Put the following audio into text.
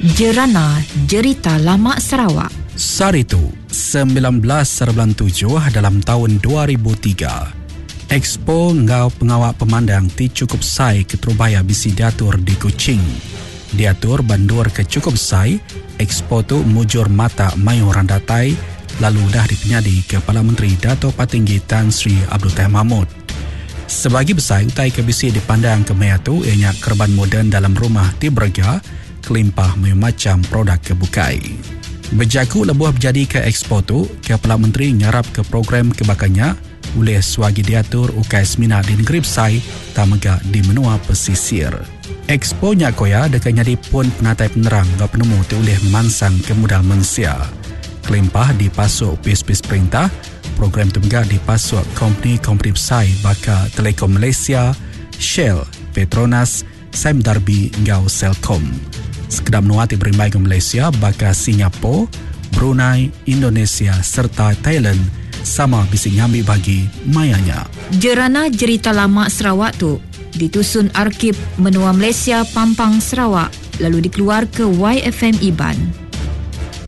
Jerana Jerita Lama Sarawak. Saritu 1997 dalam tahun 2003. Expo Ngau Pengawak Pemandang Ti Cukup Sai ke Terubaya bisi diatur di Kuching. Diatur bandur ke Cukup Sai, Expo tu mujur mata mayu randatai, lalu dah dipenyadi Kepala Menteri Dato' Patinggi Tan Sri Abdul Teh Mahmud. Sebagi besar utai ke bisi dipandang ke maya tu ianya kerban moden dalam rumah ti berga, kelimpah mayu macam produk kebukai. Berjaku lebuh berjadi ke Expo tu, Kepala Menteri nyarap ke program kebakannya oleh swagi diatur ukai semina di negeri Besai tamega di menua pesisir. Expo Nyakoya dekat nyadi pun penatai penerang dan penemu tu oleh memansang ke modal manusia. Kelimpah dipasuk pis-pis perintah, program tu juga dipasuk kompeni-kompeni Besai baka Telekom Malaysia, Shell, Petronas, Sime Darby ngau Selcom. Sekedar menuati berimbai ke Malaysia baka Singapura, Brunei, Indonesia serta Thailand sama bisi nyambi bagi mayanya. Jerana Jerita Lama Sarawak tu ditusun Arkib Menua Malaysia Pampang Sarawak lalu dikeluar ke YFM Iban.